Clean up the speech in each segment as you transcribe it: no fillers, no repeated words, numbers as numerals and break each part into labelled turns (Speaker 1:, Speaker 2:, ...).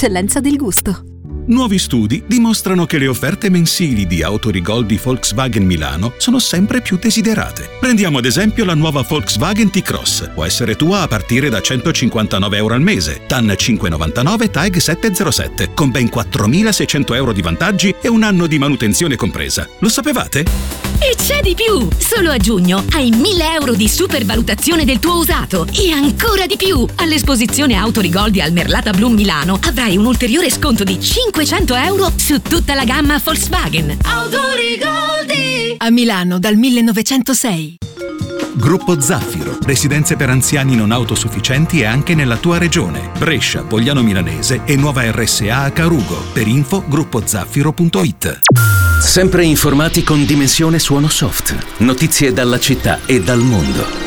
Speaker 1: l'eccellenza del gusto.
Speaker 2: Nuovi studi dimostrano che le offerte mensili di Autorigol di Volkswagen Milano sono sempre più desiderate. Prendiamo ad esempio la nuova Volkswagen T-Cross. Può essere tua a partire da €159 al mese, TAN 599, TAG 707, con ben 4.600 euro di vantaggi e un anno di manutenzione compresa. Lo sapevate?
Speaker 3: E c'è di più! Solo a giugno hai 1.000 euro di supervalutazione del tuo usato e ancora di più! All'esposizione Autorigol di Almerlata Blu Milano avrai un ulteriore sconto di 500 euro su tutta la gamma Volkswagen. Autorigoldi!
Speaker 1: A Milano dal 1906.
Speaker 2: Gruppo Zaffiro, residenze per anziani non autosufficienti e anche nella tua regione. Brescia, Pogliano Milanese e nuova RSA a Carugo. Per info gruppozaffiro.it.
Speaker 4: Sempre informati con Dimensione Suono Soft. Notizie dalla città e dal mondo.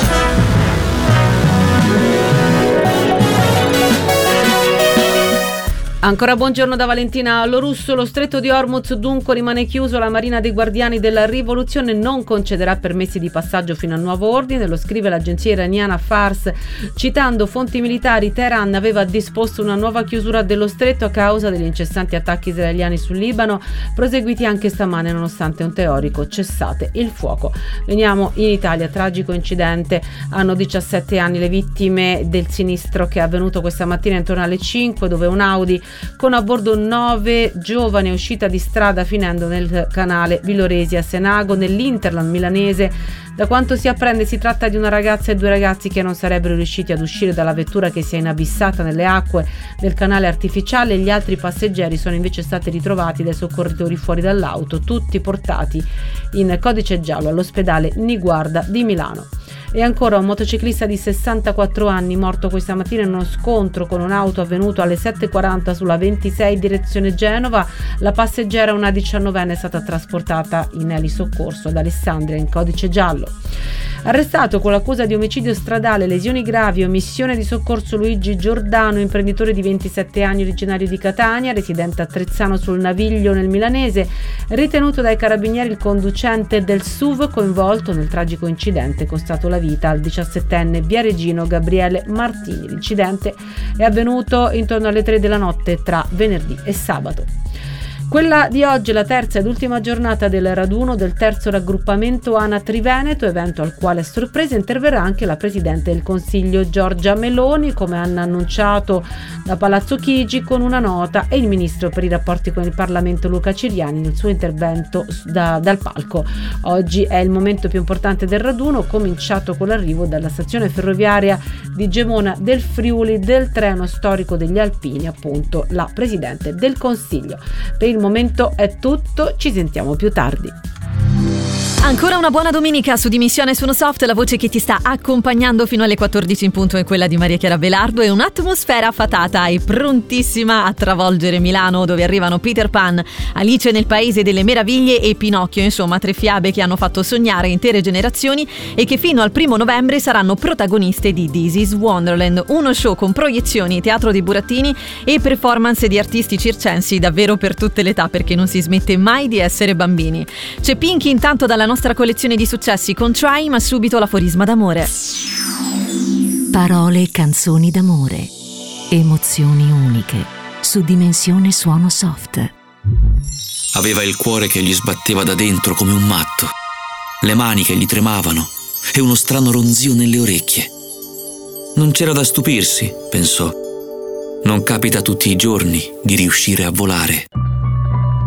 Speaker 5: Ancora buongiorno da Valentina Lorusso. Lo stretto di Hormuz dunque rimane chiuso. La Marina dei Guardiani della Rivoluzione non concederà permessi di passaggio fino a nuovo ordine, lo scrive l'agenzia iraniana Fars. Citando fonti militari, Teheran aveva disposto una nuova chiusura dello stretto a causa degli incessanti attacchi israeliani sul Libano, proseguiti anche stamane nonostante un teorico cessate il fuoco. Veniamo in Italia. Tragico incidente, hanno 17 anni le vittime del sinistro che è avvenuto questa mattina intorno alle 5, dove un Audi con a bordo 9 giovani è uscita di strada finendo nel canale Villoresi-Senago nell'Interland milanese. Da quanto si apprende si tratta di una ragazza e 2 ragazzi che non sarebbero riusciti ad uscire dalla vettura che si è inabissata nelle acque del canale artificiale. Gli altri passeggeri sono invece stati ritrovati dai soccorritori fuori dall'auto, tutti portati in codice giallo all'ospedale Niguarda di Milano. E ancora un motociclista di 64 anni morto questa mattina in uno scontro con un'auto avvenuto alle 7:40 sulla 26 direzione Genova. La passeggera, una 19enne, è stata trasportata in elisoccorso ad Alessandria in codice giallo. Arrestato con l'accusa di omicidio stradale, lesioni gravi e omissione di soccorso Luigi Giordano, imprenditore di 27 anni originario di Catania, residente a Trezzano sul Naviglio nel milanese, ritenuto dai carabinieri il conducente del SUV coinvolto nel tragico incidente costato la vita al 17enne viareggino Gabriele Martini. L'incidente è avvenuto intorno alle 3 della notte tra venerdì e sabato. Quella di oggi è la terza ed ultima giornata del raduno del terzo raggruppamento ANA Triveneto, evento al quale a sorpresa interverrà anche la Presidente del Consiglio Giorgia Meloni, come hanno annunciato da Palazzo Chigi con una nota, e il Ministro per i rapporti con il Parlamento Luca Ciriani nel suo intervento dal palco. Oggi è il momento più importante del raduno, cominciato con l'arrivo dalla stazione ferroviaria di Gemona del Friuli del treno storico degli Alpini, appunto la Presidente del Consiglio. Per il momento è tutto, ci sentiamo più tardi.
Speaker 6: Ancora una buona domenica su Dimensione Suono Soft, la voce che ti sta accompagnando fino alle 14 in punto è quella di Maria Chiara Belardo, e un'atmosfera fatata e prontissima a travolgere Milano, dove arrivano Peter Pan, Alice nel Paese delle Meraviglie e Pinocchio, insomma 3 fiabe che hanno fatto sognare intere generazioni e che fino al 1 novembre saranno protagoniste di This is Wonderland, uno show con proiezioni, teatro dei burattini e performance di artisti circensi davvero per tutte le età, perché non si smette mai di essere bambini. C'è Pinky intanto dalla nostra collezione di successi con Try, ma subito l'aforisma d'amore.
Speaker 7: Parole e canzoni d'amore, emozioni uniche su Dimensione Suono Soft.
Speaker 8: Aveva il cuore che gli sbatteva da dentro come un matto, le mani che gli tremavano e uno strano ronzio nelle orecchie. Non c'era da stupirsi, pensò. Non capita tutti i giorni di riuscire a volare.